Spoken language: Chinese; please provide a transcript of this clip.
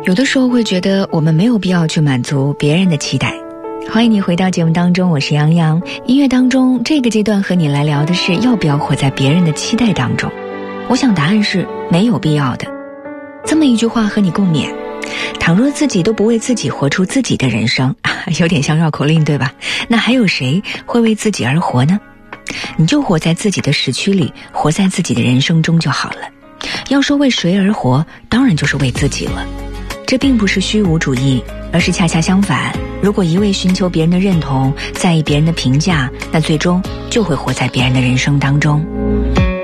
有的时候会觉得我们没有必要去满足别人的期待。欢迎你回到节目当中，我是杨洋。音乐当中这个阶段和你来聊的是要不要活在别人的期待当中。我想答案是没有必要的。这么一句话和你共勉，倘若自己都不为自己活出自己的人生，有点像绕口令对吧？那还有谁会为自己而活呢？你就活在自己的时区里，活在自己的人生中就好了。要说为谁而活，当然就是为自己了。这并不是虚无主义，而是恰恰相反。如果一味寻求别人的认同，在意别人的评价，那最终就会活在别人的人生当中。